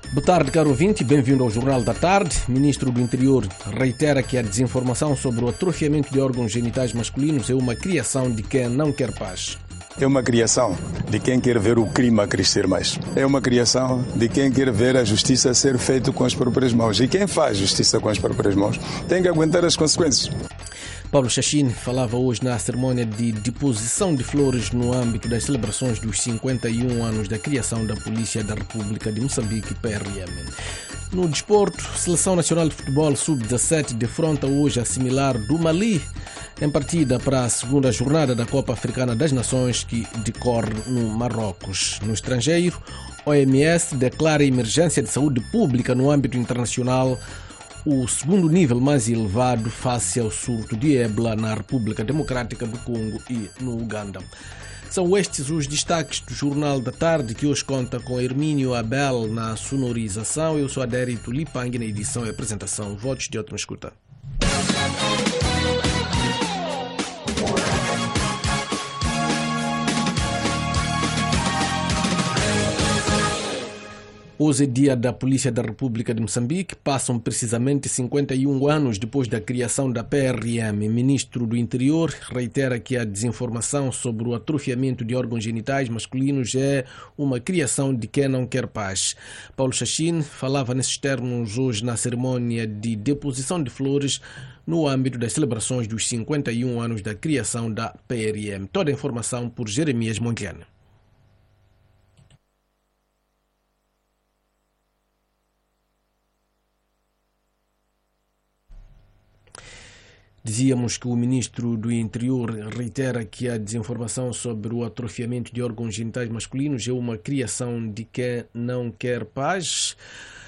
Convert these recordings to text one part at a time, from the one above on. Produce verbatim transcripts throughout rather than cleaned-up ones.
Boa tarde, caro ouvinte, bem-vindo ao Jornal da Tarde. Ministro do Interior reitera que a desinformação sobre o atrofiamento de órgãos genitais masculinos é uma criação de quem não quer paz. É uma criação de quem quer ver o crime a crescer mais. É uma criação de quem quer ver a justiça ser feita com as próprias mãos. E quem faz justiça com as próprias mãos tem que aguentar as consequências. Paulo Chachine falava hoje na cerimónia de deposição de flores no âmbito das celebrações dos cinquenta e um anos da criação da Polícia da República de Moçambique, P R M. No desporto, a Seleção Nacional de Futebol sub dezassete defronta hoje a similar do Mali em partida para a segunda jornada da Copa Africana das Nações que decorre no Marrocos. No estrangeiro, o O M S declara emergência de saúde pública no âmbito internacional, o segundo nível mais elevado face ao surto de ébola na República Democrática do Congo e no Uganda. São estes os destaques do Jornal da Tarde, que hoje conta com Hermínio Abel na sonorização. Eu sou Adérito Lipang na edição e apresentação. Votos de ótima escuta. Hoje é dia da Polícia da República de Moçambique. Passam precisamente cinquenta e um anos depois da criação da P R M. O Ministro do Interior reitera que a desinformação sobre o atrofiamento de órgãos genitais masculinos é uma criação de quem não quer paz. Paulo Chachine falava nesses termos hoje na cerimónia de deposição de flores no âmbito das celebrações dos cinquenta e um anos da criação da P R M. Toda a informação por Jeremias Montiana. Dizíamos que o Ministro do Interior reitera que a desinformação sobre o atrofiamento de órgãos genitais masculinos é uma criação de quem não quer paz.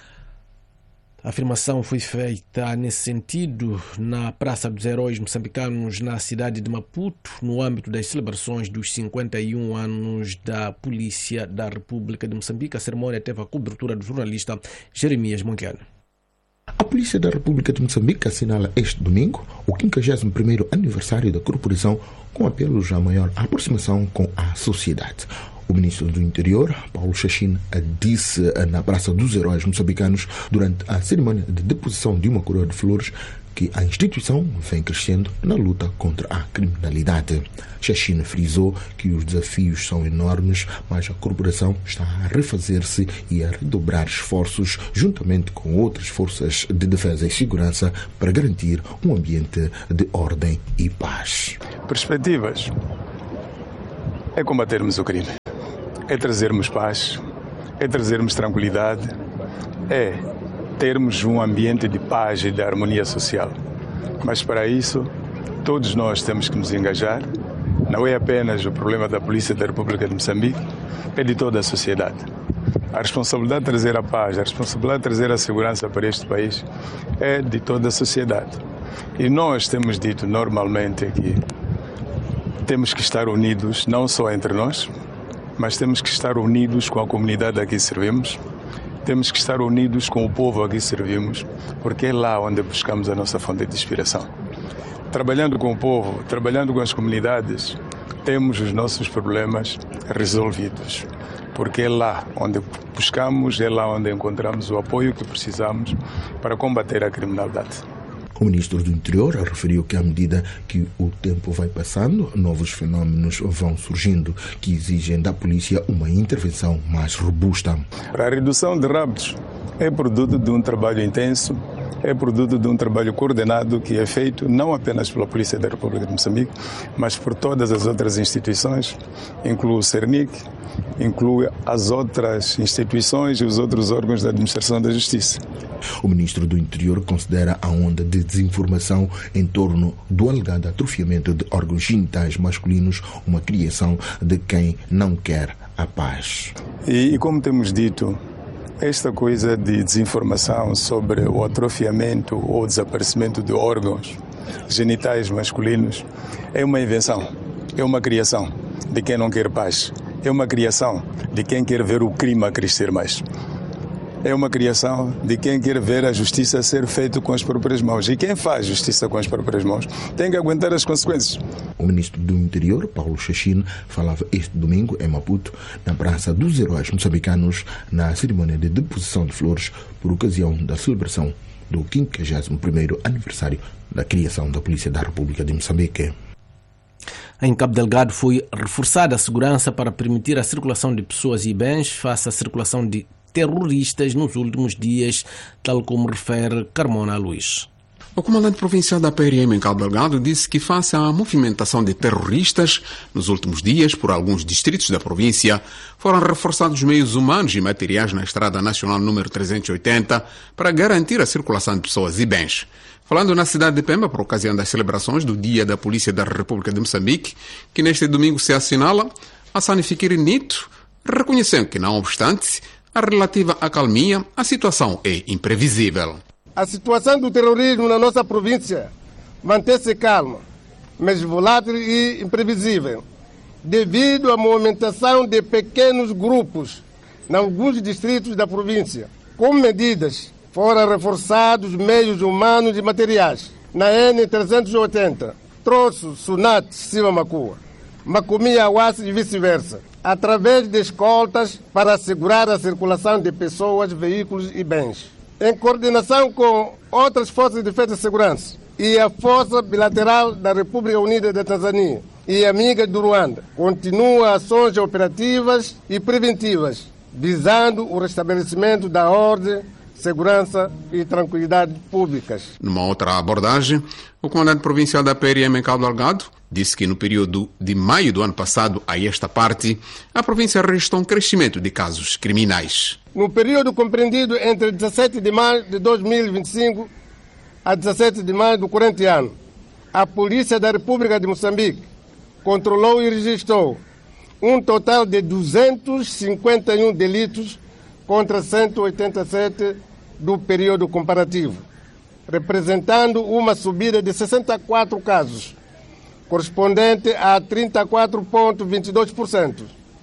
A afirmação foi feita nesse sentido na Praça dos Heróis Moçambicanos, na cidade de Maputo, no âmbito das celebrações dos cinquenta e um anos da Polícia da República de Moçambique. A cerimónia teve a cobertura do jornalista Jeremias Montiano. A Polícia da República de Moçambique assinala este domingo o quinquagésimo primeiro aniversário da corporação, com apelos à maior aproximação com a sociedade. O Ministro do Interior, Paulo Chachine, disse na Praça dos Heróis Moçambicanos, durante a cerimônia de deposição de uma coroa de flores, que a instituição vem crescendo na luta contra a criminalidade. Chachine frisou que os desafios são enormes, mas a corporação está a refazer-se e a redobrar esforços juntamente com outras forças de defesa e segurança para garantir um ambiente de ordem e paz. Perspectivas é combatermos o crime, é trazermos paz, é trazermos tranquilidade, é termos um ambiente de paz e de harmonia social. Mas para isso, todos nós temos que nos engajar. Não é apenas o problema da Polícia da República de Moçambique, é de toda a sociedade. A responsabilidade de trazer a paz, a responsabilidade de trazer a segurança para este país é de toda a sociedade. E nós temos dito normalmente que temos que estar unidos, não só entre nós, mas temos que estar unidos com a comunidade a que servimos. Temos que estar unidos com o povo a que servimos, porque é lá onde buscamos a nossa fonte de inspiração. Trabalhando com o povo, trabalhando com as comunidades, temos os nossos problemas resolvidos, porque é lá onde buscamos, é lá onde encontramos o apoio que precisamos para combater a criminalidade. O Ministro do Interior referiu que, à medida que o tempo vai passando, novos fenómenos vão surgindo que exigem da polícia uma intervenção mais robusta. A redução de raptos é produto de um trabalho intenso, é produto de um trabalho coordenado que é feito não apenas pela Polícia da República de Moçambique, mas por todas as outras instituições, inclui o CERNIC, inclui as outras instituições e os outros órgãos da administração da justiça. O Ministro do Interior considera a onda de desinformação em torno do alegado atrofiamento de órgãos genitais masculinos uma criação de quem não quer a paz. E, e como temos dito, esta coisa de desinformação sobre o atrofiamento ou desaparecimento de órgãos genitais masculinos é uma invenção, é uma criação de quem não quer paz, é uma criação de quem quer ver o crime a crescer mais. é uma criação de quem quer ver a justiça ser feita com as próprias mãos. E quem faz justiça com as próprias mãos tem que aguentar as consequências. O ministro do Interior, Paulo Xaxim, falava este domingo em Maputo, na Praça dos Heróis Moçambicanos, na cerimônia de deposição de flores por ocasião da celebração do quinquagésimo primeiro aniversário da criação da Polícia da República de Moçambique. Em Cabo Delgado foi reforçada a segurança para permitir a circulação de pessoas e bens face à circulação de terroristas nos últimos dias, tal como refere Carmona Luís. O comandante provincial da P R M em Cabo Delgado disse que, face à movimentação de terroristas nos últimos dias por alguns distritos da província, foram reforçados meios humanos e materiais na Estrada Nacional número trezentos e oitenta para garantir a circulação de pessoas e bens. Falando na cidade de Pemba, por ocasião das celebrações do Dia da Polícia da República de Moçambique, que neste domingo se assinala, Hassani Fikiri Nito reconheceu que, não obstante a relativa acalmia, a situação é imprevisível. A situação do terrorismo na nossa província mantém-se calma, mas volátil e imprevisível, devido à movimentação de pequenos grupos em alguns distritos da província. Como medidas, foram reforçados meios humanos e materiais na N trezentos e oitenta, Troço, Sunat, Cima Macua, Macomia, Awassi e vice-versa, através de escoltas para assegurar a circulação de pessoas, veículos e bens. Em coordenação com outras forças de defesa e segurança e a Força Bilateral da República Unida da Tanzânia e amiga do Ruanda, continua ações operativas e preventivas, visando o restabelecimento da ordem, segurança e tranquilidade públicas. Numa outra abordagem, o comandante provincial da P R M em Cabo Delgado disse que no período de maio do ano passado a esta parte, a província registrou um crescimento de casos criminais. No período compreendido entre dezessete de maio de dois mil e vinte e cinco a dezessete de maio do corrente ano, a Polícia da República de Moçambique controlou e registrou um total de duzentos e cinquenta e um delitos contra cento e oitenta e sete do período comparativo, representando uma subida de sessenta e quatro casos, correspondente a trinta e quatro vírgula vinte e dois por cento.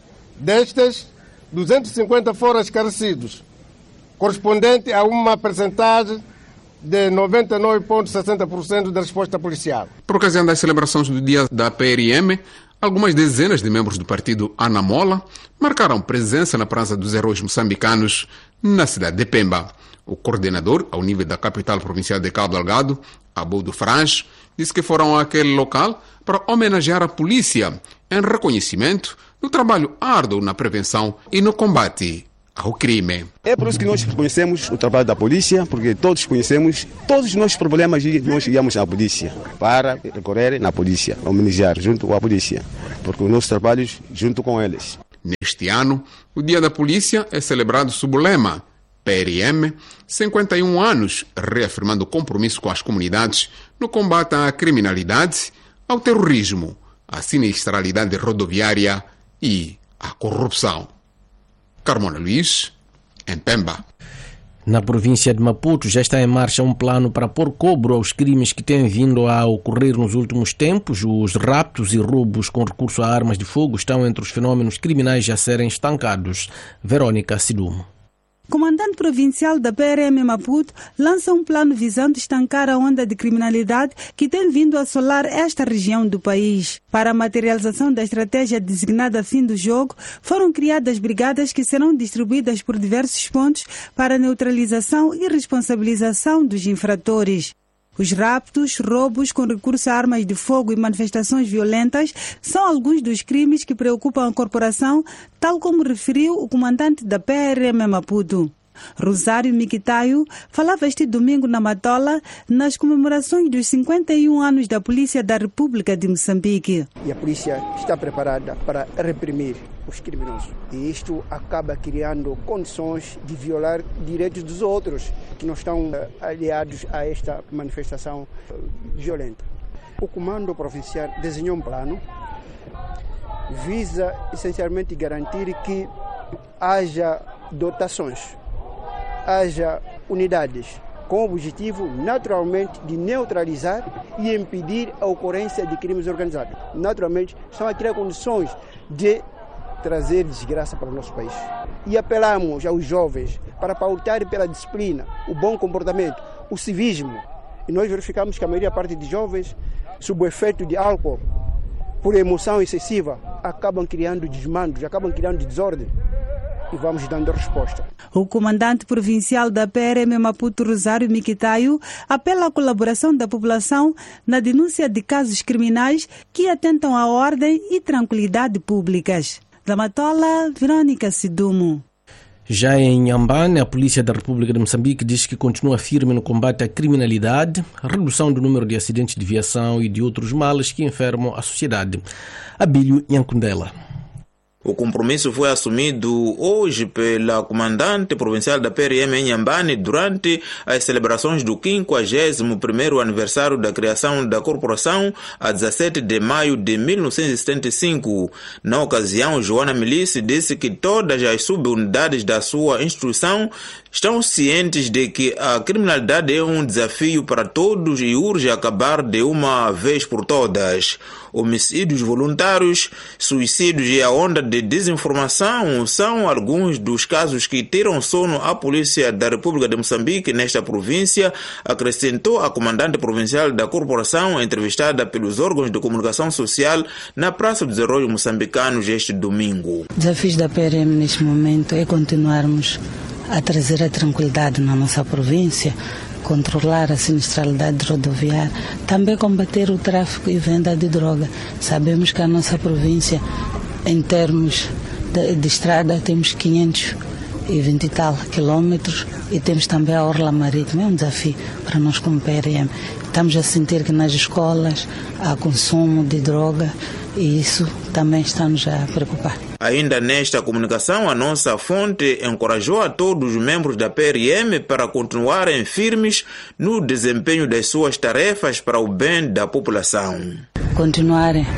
Destes, duzentos e cinquenta foram esclarecidos, correspondente a uma percentagem de noventa e nove vírgula sessenta por cento da resposta policial. Por ocasião das celebrações do Dia da P R M, algumas dezenas de membros do partido Anamola marcaram presença na Praça dos Heróis Moçambicanos, na cidade de Pemba. O coordenador, ao nível da capital provincial de Cabo Delgado, Abudo Franz, disse que foram àquele local para homenagear a polícia em reconhecimento do trabalho árduo na prevenção e no combate ao crime. É por isso que nós conhecemos o trabalho da polícia, porque todos conhecemos todos os nossos problemas e nós íamos à polícia para recorrer na polícia, homenagear junto com a polícia, porque o nosso trabalho junto com eles. Neste ano, o Dia da Polícia é celebrado sob o lema P R M, cinquenta e um anos, reafirmando o compromisso com as comunidades no combate à criminalidade, ao terrorismo, à sinistralidade rodoviária e à corrupção. Carmona Luís, em Pemba. Na província de Maputo já está em marcha um plano para pôr cobro aos crimes que têm vindo a ocorrer nos últimos tempos. Os raptos e roubos com recurso a armas de fogo estão entre os fenómenos criminais a serem estancados. Verônica Sidumo. Comandante provincial da P R M Maputo lança um plano visando estancar a onda de criminalidade que tem vindo a assolar esta região do país. Para a materialização da estratégia designada Fim do Jogo, foram criadas brigadas que serão distribuídas por diversos pontos para a neutralização e responsabilização dos infratores. Os raptos, roubos com recurso a armas de fogo e manifestações violentas são alguns dos crimes que preocupam a corporação, tal como referiu o comandante da P R M Maputo. Rosário Miquitaio falava este domingo na Matola nas comemorações dos cinquenta e um anos da Polícia da República de Moçambique. E a polícia está preparada para reprimir os criminosos. E isto acaba criando condições de violar direitos dos outros que não estão aliados a esta manifestação violenta. O Comando Provincial desenhou um plano, visa essencialmente garantir que haja dotações, haja unidades, com o objetivo, naturalmente, de neutralizar e impedir a ocorrência de crimes organizados. Naturalmente, estão a criar condições de trazer desgraça para o nosso país. e apelamos aos jovens para pautarem pela disciplina, o bom comportamento, o civismo. E nós verificamos que a maioria parte de jovens, sob o efeito de álcool, por emoção excessiva, acabam criando desmandos, acabam criando desordem. E vamos dando resposta. O comandante provincial da P R M Maputo, Rosário Miquitaio, apela à colaboração da população na denúncia de casos criminais que atentam à ordem e tranquilidade públicas. Da Matola, Verônica Sidumo. Já em Inhambane, a Polícia da República de Moçambique diz que continua firme no combate à criminalidade, a redução do número de acidentes de viação e de outros males que enfermam a sociedade. Abílio Nhankundela. O compromisso foi assumido hoje pela comandante provincial da P R M em Inhambane durante as celebrações do quinquagésimo primeiro aniversário da criação da corporação a dezassete de maio de mil novecentos e setenta e cinco. Na ocasião, Joana Milice disse que todas as subunidades da sua instituição estão cientes de que a criminalidade é um desafio para todos e urge acabar de uma vez por todas. Homicídios voluntários, suicídios e a onda de desinformação são alguns dos casos que tiram sono à Polícia da República de Moçambique nesta província, acrescentou a comandante provincial da corporação, entrevistada pelos órgãos de comunicação social na Praça dos Heróis Moçambicanos este domingo. O desafio da P R M neste momento é continuarmos a trazer a tranquilidade na nossa província, controlar a sinistralidade rodoviária, também combater o tráfico e venda de droga. Sabemos que a nossa província, em termos de, de estrada, temos quinhentos e vinte e tal quilômetros e temos também a orla marítima. É um desafio para nós como P R M. Estamos a sentir que nas escolas há consumo de droga e isso também está-nos a preocupar. Ainda nesta comunicação, a nossa fonte encorajou a todos os membros da P R M para continuarem firmes no desempenho das suas tarefas para o bem da população. Continuarem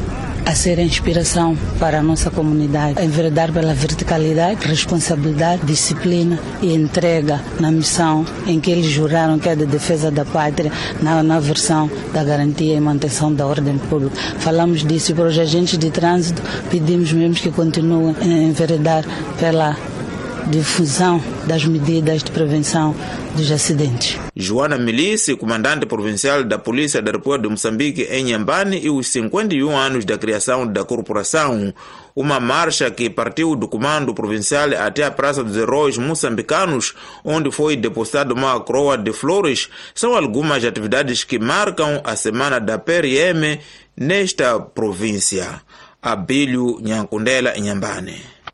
a ser inspiração para a nossa comunidade, a enveredar pela verticalidade, responsabilidade, disciplina e entrega na missão em que eles juraram, que é de defesa da pátria, na, na versão da garantia e manutenção da ordem pública. Falamos disso para os agentes de trânsito, pedimos mesmo que continuem a enveredar pela difusão das medidas de prevenção dos acidentes. Joana Milice, comandante provincial da Polícia da República de Moçambique em Inhambane, e os cinquenta e um anos da criação da corporação. Uma marcha que partiu do comando provincial até a Praça dos Heróis Moçambicanos, onde foi depositada uma coroa de flores, são algumas atividades que marcam a semana da P R M nesta província. Abílio Nhankundela, Inhambane.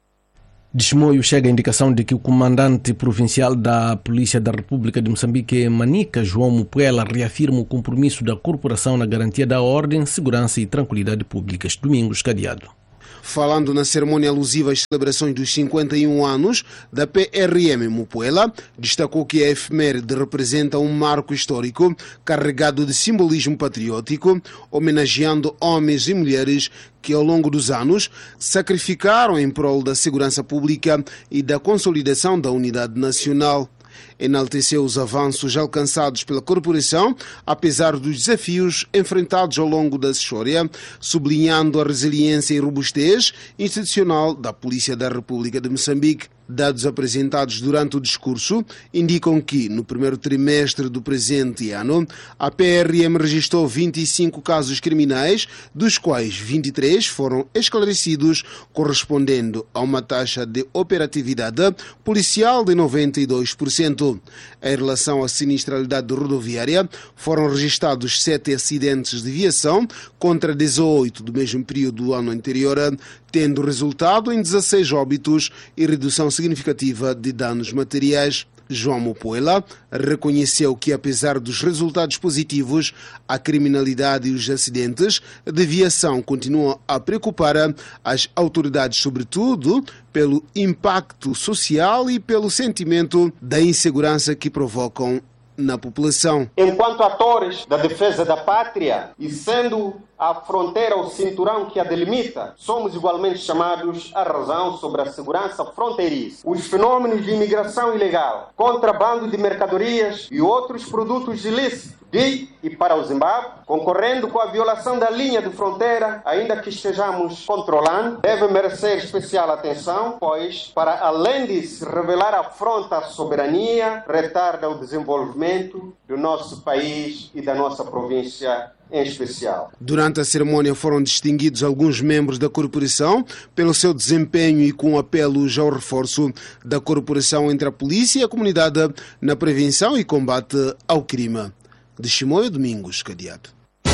De Chimoio chega a indicação de que o comandante provincial da Polícia da República de Moçambique, Manica, João Mupuela, reafirma o compromisso da corporação na garantia da ordem, segurança e tranquilidade públicas. Domingos Cadeado. Falando na cerimônia alusiva às celebrações dos cinquenta e um anos da P R M Mupuela, destacou que a efeméride representa um marco histórico carregado de simbolismo patriótico, homenageando homens e mulheres que ao longo dos anos sacrificaram em prol da segurança pública e da consolidação da unidade nacional. Enalteceu os avanços alcançados pela corporação, apesar dos desafios enfrentados ao longo da história, sublinhando a resiliência e robustez institucional da Polícia da República de Moçambique. Dados apresentados durante o discurso indicam que, no primeiro trimestre do presente ano, a P R M registrou vinte e cinco casos criminais, dos quais vinte e três foram esclarecidos, correspondendo a uma taxa de operatividade policial de noventa e dois por cento. Em relação à sinistralidade rodoviária, foram registrados sete acidentes de viação contra dezoito do mesmo período do ano anterior, tendo resultado em dezasseis óbitos e redução significativa de danos materiais. João Mupuela reconheceu que, apesar dos resultados positivos, a criminalidade e os acidentes de viação continuam a preocupar as autoridades, sobretudo pelo impacto social e pelo sentimento da insegurança que provocam na população. Enquanto atores da defesa da pátria e sendo a fronteira o cinturão que a delimita, somos igualmente chamados à razão sobre a segurança fronteiriça. Os fenômenos de imigração ilegal, contrabando de mercadorias e outros produtos ilícitos de e para o Zimbábue, concorrendo com a violação da linha de fronteira, ainda que estejamos controlando, deve merecer especial atenção, pois, para além de se revelar afronta à soberania, retarda o desenvolvimento do nosso país e da nossa província em especial. Durante a cerimônia foram distinguidos alguns membros da corporação pelo seu desempenho e com apelos ao reforço da corporação entre a polícia e a comunidade na prevenção e combate ao crime. De Chimoio Domingos, Cadeado.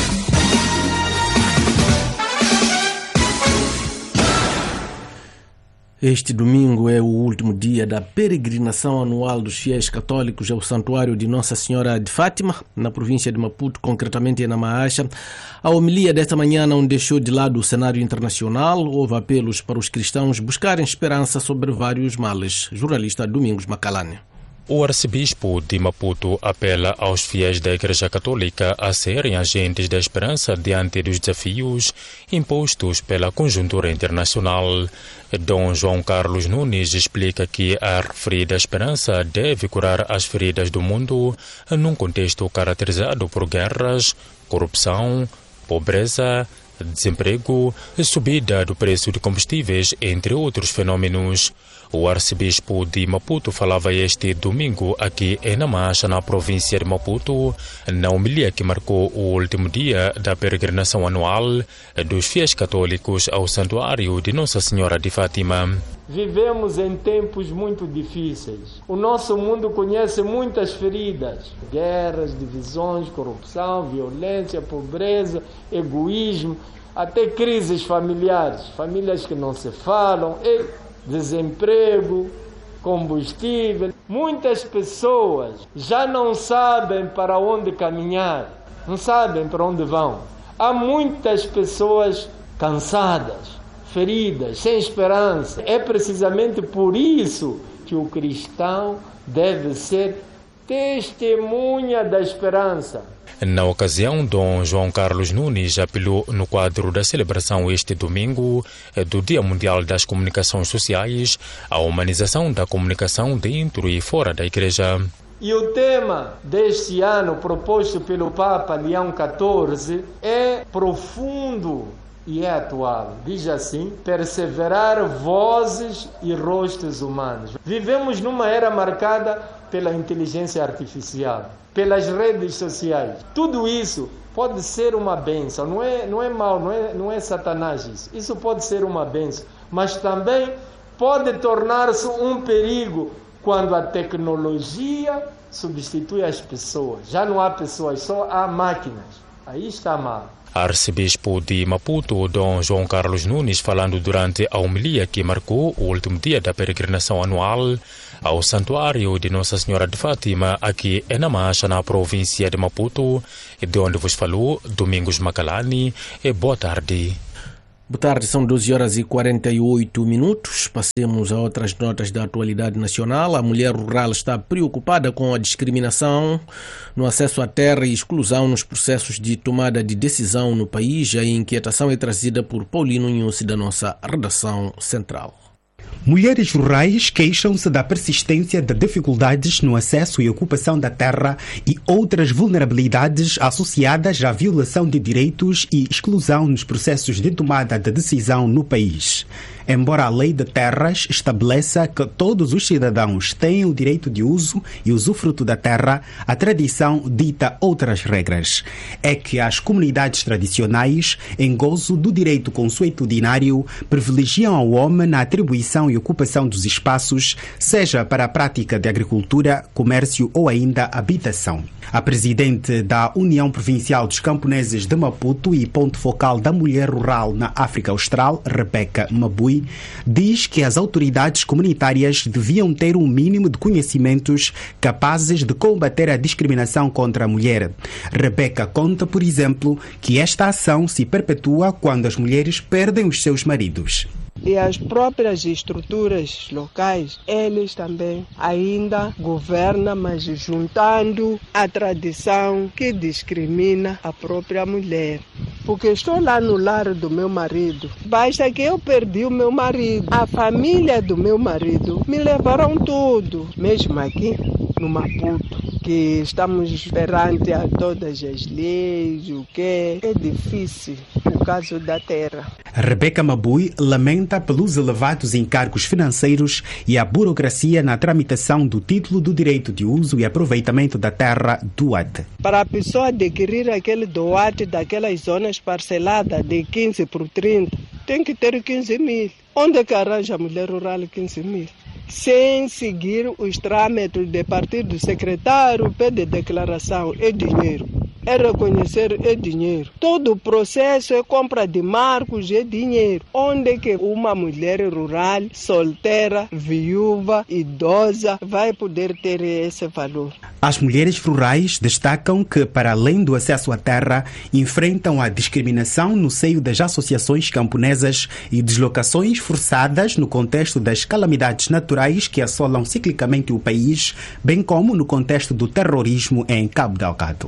Este domingo é o último dia da peregrinação anual dos fiéis católicos ao Santuário de Nossa Senhora de Fátima, na província de Maputo, concretamente na Maacha. A homilia desta manhã não deixou de lado o cenário internacional. Houve apelos para os cristãos buscarem esperança sobre vários males. Jornalista Domingos Macalane. O arcebispo de Maputo apela aos fiéis da Igreja Católica a serem agentes da esperança diante dos desafios impostos pela conjuntura internacional. Dom João Carlos Nunes explica que a referida esperança deve curar as feridas do mundo num contexto caracterizado por guerras, corrupção, pobreza, desemprego, subida do preço de combustíveis, entre outros fenômenos. O arcebispo de Maputo falava este domingo aqui em Namacha, na província de Maputo, na homilia que marcou o último dia da peregrinação anual dos fiéis católicos ao Santuário de Nossa Senhora de Fátima. Vivemos em tempos muito difíceis. O nosso mundo conhece muitas feridas: guerras, divisões, corrupção, violência, pobreza, egoísmo, até crises familiares, famílias que não se falam, e desemprego, combustível. Muitas pessoas já não sabem para onde caminhar, não sabem para onde vão. Há muitas pessoas cansadas, feridas, sem esperança. É precisamente por isso que o cristão deve ser testemunha da esperança. Na ocasião, Dom João Carlos Nunes apelou no quadro da celebração este domingo do Dia Mundial das Comunicações Sociais à humanização da comunicação dentro e fora da Igreja. E o tema deste ano, proposto pelo Papa Leão quatorze, é profundo e é atual. Diz assim: perseverar vozes e rostos humanos. Vivemos numa era marcada pela inteligência artificial, pelas redes sociais. Tudo isso pode ser uma bênção, não é, não é mal, não é, não é satanás isso. Isso pode ser uma bênção, mas também pode tornar-se um perigo quando a tecnologia substitui as pessoas. Já não há pessoas, só há máquinas. Aí está mal. Arcebispo de Maputo, Dom João Carlos Nunes, falando durante a homilia que marcou o último dia da peregrinação anual ao Santuário de Nossa Senhora de Fátima, aqui em Namacha, na província de Maputo, de onde vos falou Domingos Macalani. E boa tarde. Boa tarde, são doze horas e quarenta e oito minutos. Passemos a outras notas da atualidade nacional. A mulher rural está preocupada com a discriminação no acesso à terra e exclusão nos processos de tomada de decisão no país. A inquietação é trazida por Paulino Nhusi, da nossa redação central. Mulheres rurais queixam-se da persistência de dificuldades no acesso e ocupação da terra e outras vulnerabilidades associadas à violação de direitos e exclusão nos processos de tomada de decisão no país. Embora a lei de terras estabeleça que todos os cidadãos têm o direito de uso e usufruto da terra, a tradição dita outras regras. É que as comunidades tradicionais, em gozo do direito consuetudinário, privilegiam ao homem na atribuição e ocupação dos espaços, seja para a prática de agricultura, comércio ou ainda habitação. A presidente da União Provincial dos Camponeses de Maputo e ponto focal da mulher rural na África Austral, Rebeca Mabui, diz que as autoridades comunitárias deviam ter um mínimo de conhecimentos capazes de combater a discriminação contra a mulher. Rebeca conta, por exemplo, que esta ação se perpetua quando as mulheres perdem os seus maridos. E as próprias estruturas locais, eles também ainda governam, mas juntando a tradição que discrimina a própria mulher. Porque estou lá no lar do meu marido, basta que eu perdi o meu marido, a família do meu marido me levaram tudo, mesmo aqui no Maputo. que estamos perante a todas as leis, o que é difícil no caso da terra. Rebeca Mabui lamenta pelos elevados encargos financeiros e a burocracia na tramitação do título do direito de uso e aproveitamento da terra do A T. Para a pessoa adquirir aquele doate daquelas zonas parceladas de quinze por trinta, tem que ter quinze mil. Onde é que arranja a mulher rural quinze mil? Sem seguir os trâmites de partir do secretário, pede declaração, é dinheiro. É reconhecer, é dinheiro. Todo o processo é compra de marcos, é dinheiro. Onde é que uma mulher rural, solteira, viúva, idosa, vai poder ter esse valor? As mulheres rurais destacam que, para além do acesso à terra, enfrentam a discriminação no seio das associações camponesas e deslocações forçadas no contexto das calamidades naturais que assolam ciclicamente o país, bem como no contexto do terrorismo em Cabo Delgado.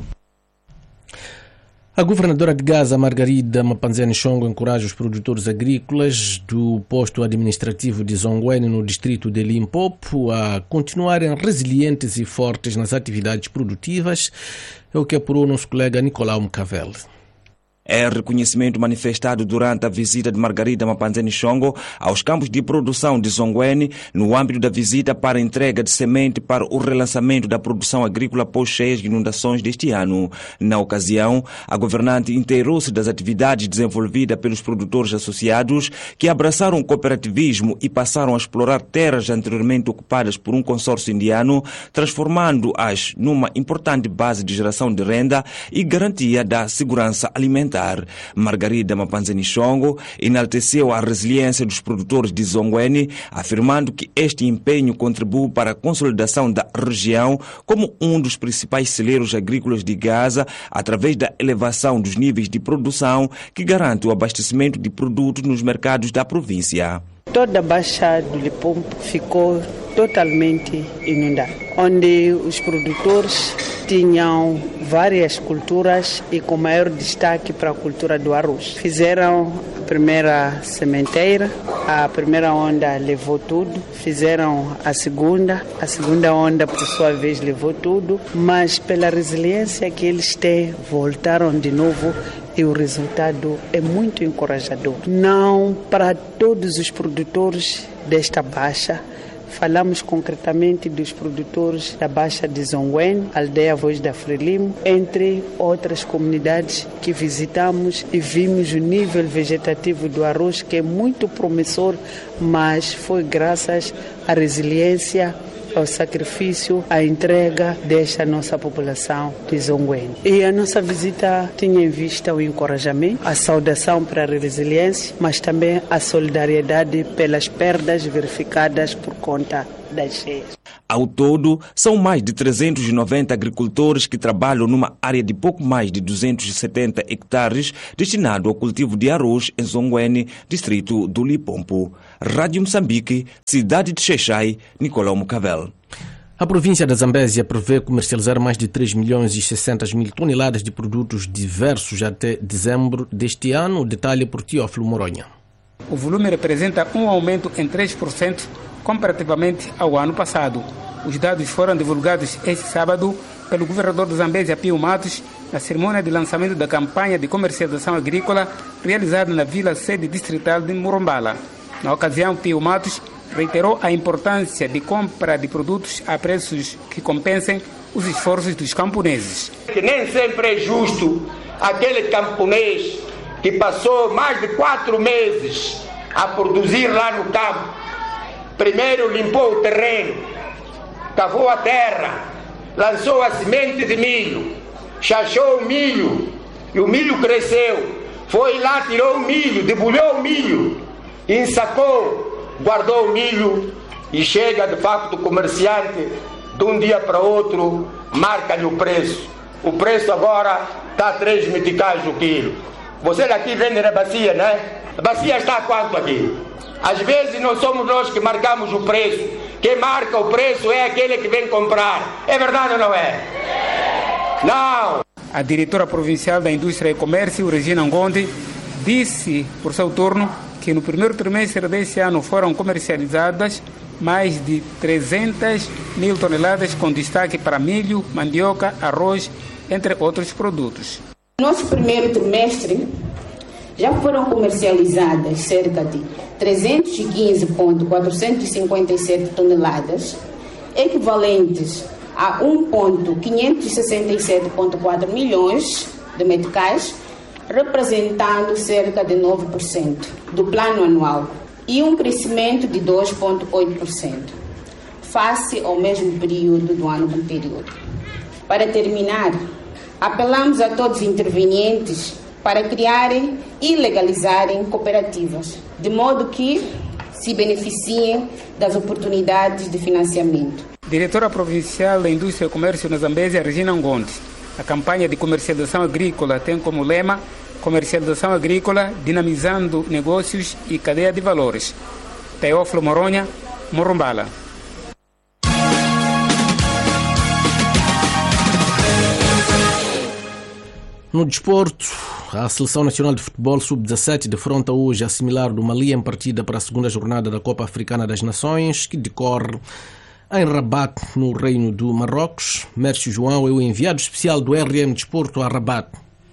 A governadora de Gaza, Margarida Mapanzene Shongo, encoraja os produtores agrícolas do posto administrativo de Zongwene, no distrito de Limpopo, a continuarem resilientes e fortes nas atividades produtivas. É o que apurou o nosso colega Nicolau Mcavel. É reconhecimento manifestado durante a visita de Margarida Mapanzene Shongo aos campos de produção de Zongwene, no âmbito da visita para a entrega de semente para o relançamento da produção agrícola após cheias inundações deste ano. Na ocasião, a governante inteirou-se das atividades desenvolvidas pelos produtores associados, que abraçaram o cooperativismo e passaram a explorar terras anteriormente ocupadas por um consórcio indiano, transformando-as numa importante base de geração de renda e garantia da segurança alimentar. Margarida Mapanzene Shongo enalteceu a resiliência dos produtores de Zongwene, afirmando que este empenho contribui para a consolidação da região como um dos principais celeiros agrícolas de Gaza, através da elevação dos níveis de produção que garante o abastecimento de produtos nos mercados da província. Toda a Baixa do Limpopo ficou totalmente inundada, onde os produtores tinham várias culturas e com maior destaque para a cultura do arroz. Fizeram a primeira sementeira, a primeira onda levou tudo, fizeram a segunda, a segunda onda por sua vez levou tudo, mas pela resiliência que eles têm, voltaram de novo e o resultado é muito encorajador. Não para todos os produtores desta Baixa. Falamos concretamente dos produtores da Baixa de Zongwene, Aldeia Voz da Frelimo, entre outras comunidades que visitamos e vimos o nível vegetativo do arroz, que é muito promissor, mas foi graças à resiliência, ao sacrifício, à entrega desta nossa população de Zongwene. E a nossa visita tinha em vista o encorajamento, a saudação para a resiliência, mas também a solidariedade pelas perdas verificadas por conta das cheias. Ao todo, são mais de trezentos e noventa agricultores que trabalham numa área de pouco mais de duzentos e setenta hectares destinado ao cultivo de arroz em Zongwene, distrito do Limpopo. Rádio Moçambique, cidade de Xai-Xai, Nicolau Mcavel. A província da Zambésia prevê comercializar mais de três milhões e seiscentas mil toneladas de produtos diversos até dezembro deste ano. Detalhe por Teófilo Moronha. O volume representa um aumento em três por cento comparativamente ao ano passado. Os dados foram divulgados este sábado pelo governador de Zambésia, Pio Matos, na cerimônia de lançamento da campanha de comercialização agrícola realizada na vila sede distrital de Murumbala. Na ocasião, Pio Matos reiterou a importância de compra de produtos a preços que compensem os esforços dos camponeses. Que nem sempre é justo aquele camponês que passou mais de quatro meses a produzir lá no campo. Primeiro limpou o terreno, cavou a terra, lançou a semente de milho, chachou o milho e o milho cresceu. Foi lá, tirou o milho, debulhou o milho, ensacou, guardou o milho e chega de facto o comerciante, de um dia para outro, marca-lhe o preço. O preço agora está a três meticais o quilo. Você daqui vende na bacia, né? A bacia está a quanto aqui? Às vezes não somos nós que marcamos o preço. Quem marca o preço é aquele que vem comprar. É verdade ou não é? Não! A diretora provincial da Indústria e Comércio, Regina Ngonde, disse, por seu turno, que no primeiro trimestre deste ano foram comercializadas mais de trezentas mil toneladas, com destaque para milho, mandioca, arroz, entre outros produtos. No nosso primeiro trimestre, já foram comercializadas cerca de trezentos e quinze vírgula quatrocentos e cinquenta e sete toneladas, equivalentes a um vírgula quinhentos e sessenta e sete vírgula quatro milhões de meticais, representando cerca de nove por cento do plano anual e um crescimento de dois vírgula oito por cento, face ao mesmo período do ano anterior. Para terminar, apelamos a todos os intervenientes para criarem e legalizarem cooperativas, de modo que se beneficiem das oportunidades de financiamento. Diretora Provincial da Indústria e Comércio na Zambésia, Regina Ngonde. A campanha de comercialização agrícola tem como lema comercialização agrícola, dinamizando negócios e cadeia de valores. Teófilo Moronha, Morumbala. No desporto, a Seleção Nacional de Futebol sub dezassete defronta hoje a similar do Mali em partida para a segunda jornada da Copa Africana das Nações, que decorre em Rabat, no Reino do Marrocos. Mércio João é o enviado especial do R M Desporto a Rabat.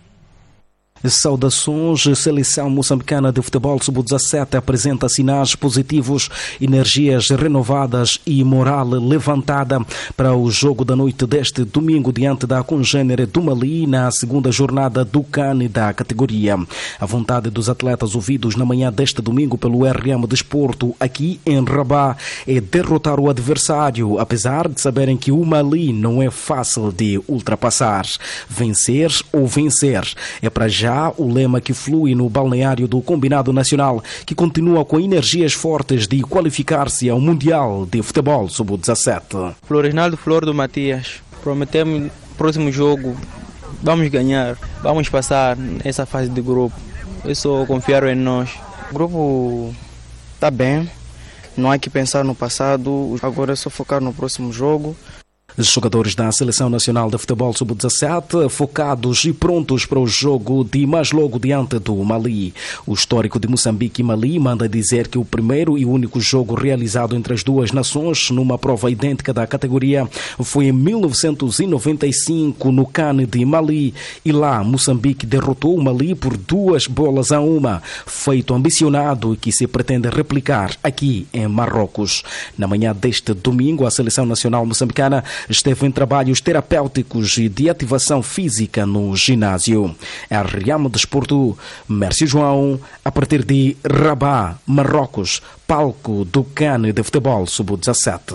Saudações. A Seleção Moçambicana de Futebol sub dezassete apresenta sinais positivos, energias renovadas e moral levantada para o jogo da noite deste domingo diante da congênere do Mali na segunda jornada do C A N da categoria. A vontade dos atletas ouvidos na manhã deste domingo pelo R M Desporto aqui em Rabat é derrotar o adversário, apesar de saberem que o Mali não é fácil de ultrapassar. Vencer ou vencer é para já o lema que flui no balneário do Combinado Nacional, que continua com energias fortes de qualificar-se ao Mundial de Futebol sub dezassete. Floresnaldo Flor do Matias, prometemos no próximo jogo vamos ganhar, vamos passar nessa fase de grupo. Eu só confio em nós. O grupo está bem, não há que pensar no passado, agora é só focar no próximo jogo. Os jogadores da Seleção Nacional de Futebol sub dezassete focados e prontos para o jogo de mais logo diante do Mali. O histórico de Moçambique e Mali manda dizer que o primeiro e único jogo realizado entre as duas nações numa prova idêntica da categoria foi em mil novecentos e noventa e cinco no C A N de Mali, e lá Moçambique derrotou o Mali por duas bolas a uma, feito ambicionado e que se pretende replicar aqui em Marrocos. Na manhã deste domingo, a Seleção Nacional Moçambicana esteve em trabalhos terapêuticos e de ativação física no ginásio. R M Desporto, Mércio João, a partir de Rabat, Marrocos, palco do C A N de Futebol sub dezassete.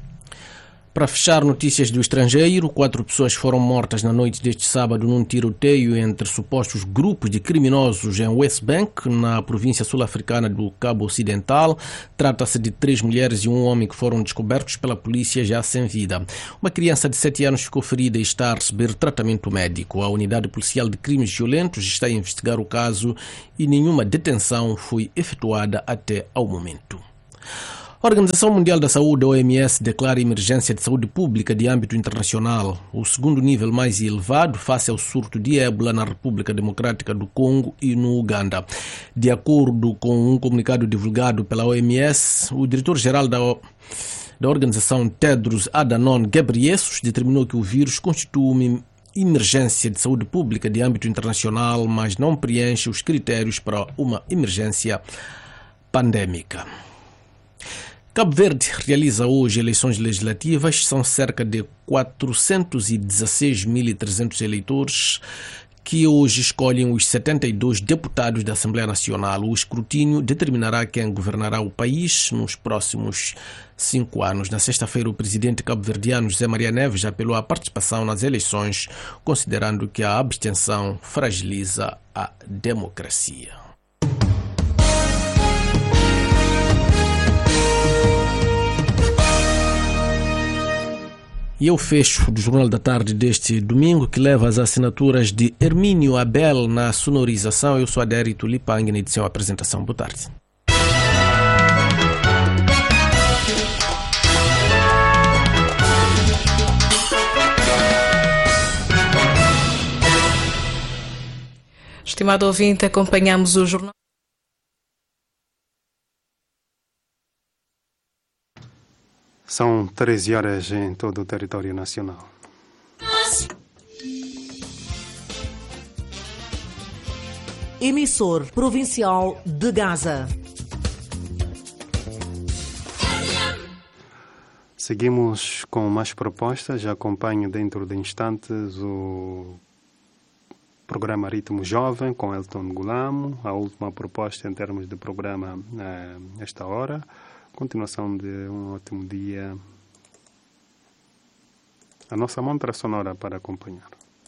Para fechar notícias do estrangeiro, quatro pessoas foram mortas na noite deste sábado num tiroteio entre supostos grupos de criminosos em West Bank, na província sul-africana do Cabo Ocidental. Trata-se de três mulheres e um homem que foram descobertos pela polícia já sem vida. Uma criança de sete anos ficou ferida e está a receber tratamento médico. A Unidade Policial de Crimes Violentos está a investigar o caso e nenhuma detenção foi efetuada até ao momento. A Organização Mundial da Saúde, O M S, declara emergência de saúde pública de âmbito internacional, o segundo nível mais elevado face ao surto de ébola na República Democrática do Congo e no Uganda. De acordo com um comunicado divulgado pela O M S, o diretor-geral da, da organização, Tedros Adhanom Ghebreyesus, determinou que o vírus constitui uma emergência de saúde pública de âmbito internacional, mas não preenche os critérios para uma emergência pandêmica. Cabo Verde realiza hoje eleições legislativas. São cerca de quatrocentos e dezesseis mil e trezentos eleitores que hoje escolhem os setenta e dois deputados da Assembleia Nacional. O escrutínio determinará quem governará o país nos próximos cinco anos. Na sexta-feira, o presidente cabo-verdiano José Maria Neves apelou à participação nas eleições, considerando que a abstenção fragiliza a democracia. E eu fecho do Jornal da Tarde deste domingo, que leva as assinaturas de Hermínio Abel na sonorização. Eu sou Adérito Lipang, na edição e apresentação. Boa tarde. Estimado ouvinte, acompanhamos o jornal. São treze horas em todo o território nacional. Emissor provincial de Gaza. Seguimos com mais propostas. Acompanho dentro de instantes o programa Ritmo Jovem com Elton Gulamo. A última proposta em termos de programa é esta hora. Continuação de um ótimo dia. A nossa montra sonora para acompanhar.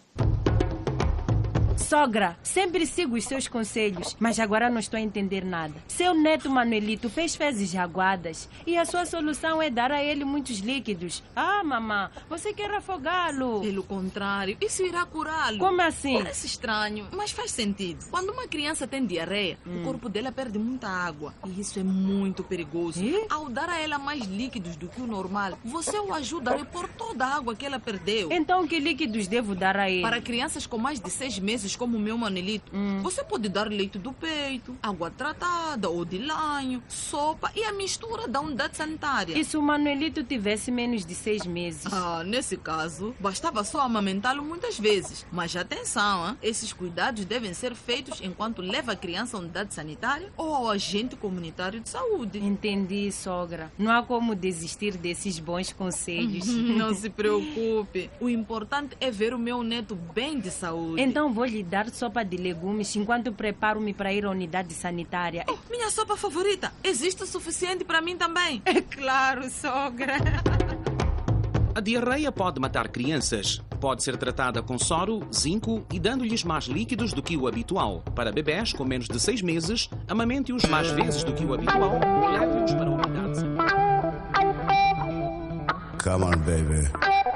Sogra, sempre sigo os seus conselhos, mas agora não estou a entender nada. Seu neto Manuelito fez fezes aguadas e a sua solução é dar a ele muitos líquidos. Ah, mamã, você quer afogá-lo? Pelo contrário, isso irá curá-lo. Como assim? Parece estranho, mas faz sentido. Quando uma criança tem diarreia, hum. o corpo dela perde muita água e isso é muito perigoso. E? Ao dar a ela mais líquidos do que o normal, você o ajuda a repor toda a água que ela perdeu. Então que líquidos devo dar a ele? Para crianças com mais de seis meses, como o meu Manelito, hum. você pode dar leite do peito, água tratada ou de lanho, sopa e a mistura da unidade sanitária. E se o Manuelito tivesse menos de seis meses? Ah, nesse caso, bastava só amamentá-lo muitas vezes. Mas atenção, hein? Esses cuidados devem ser feitos enquanto leva a criança à unidade sanitária ou ao agente comunitário de saúde. Entendi, sogra. Não há como desistir desses bons conselhos. Não se preocupe. O importante é ver o meu neto bem de saúde. Então vou lhe dar sopa de legumes enquanto preparo-me para ir à unidade sanitária. Oh, minha sopa favorita. Existe o suficiente para mim também? É claro, sogra. A diarreia pode matar crianças. Pode ser tratada com soro, zinco e dando-lhes mais líquidos do que o habitual. Para bebés com menos de seis meses, amamente-os mais vezes do que o habitual ou leve-os para a unidade sanitária. Come on, baby.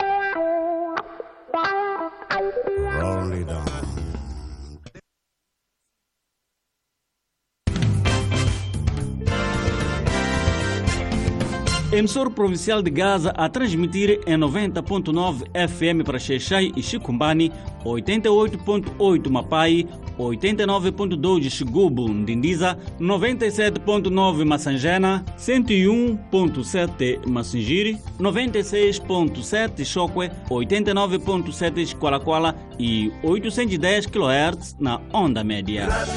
Roll it down. Emissor provincial de Gaza a transmitir em noventa ponto nove F M para Xexai e Chicumbani, oitenta e oito ponto oito Mapai, oitenta e nove ponto dois Xigubu, Ndindiza, noventa e sete ponto nove Massangena, cento e um ponto sete Massingiri, noventa e seis ponto sete Chokwe, oitenta e nove ponto sete Qualaquala e oitocentos e dez quilohertz na onda média.